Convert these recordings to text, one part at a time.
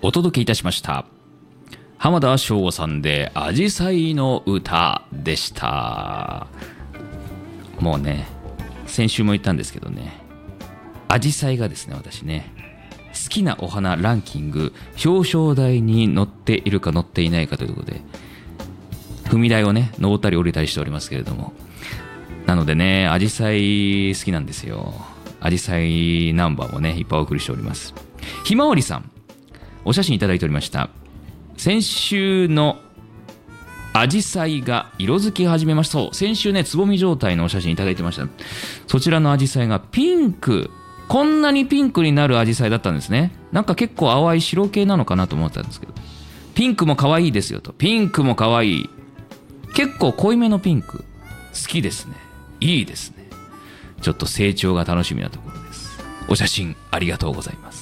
お届けいたしました浜田省吾さんでアジサイの歌でした。もうね、先週も言ったんですけどね、アジサイがですね、私ね、好きなお花ランキング表彰台に載っているか載っていないかということで、踏み台をね登ったり降りたりしておりますけれども、なのでね、アジサイ好きなんですよ。アジサイナンバーもねいっぱいお送りしております。ひまわりさん、お写真いただいておりました。先週のアジサイが色づき始めました。そう、先週ねつぼみ状態のお写真いただいてました。そちらのアジサイがピンク、こんなにピンクになるアジサイだったんですね。なんか結構淡い白系なのかなと思ったんですけど、ピンクも可愛いですよと。ピンクも可愛い、結構濃いめのピンク好きですね。いいですね。ちょっと成長が楽しみなところです。お写真ありがとうございます。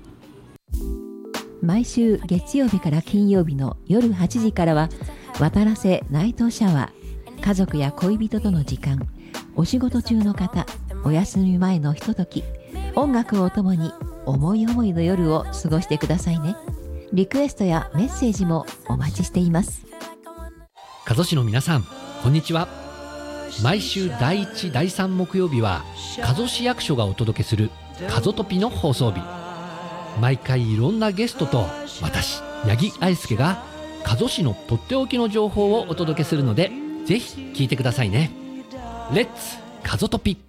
毎週月曜日から金曜日の夜8時からは渡良瀬ナイトシャワー。家族や恋人との時間、お仕事中の方、お休み前のひととき、音楽をお供に思い思いの夜を過ごしてくださいね。リクエストやメッセージもお待ちしています。 加須市の皆さん、こんにちは。毎週第1、第3木曜日は加須市役所がお届けする加須トピの放送日。毎回いろんなゲストと私、八木愛介が加須市のとっておきの情報をお届けするので、ぜひ聞いてくださいね。レッツ加須トピ。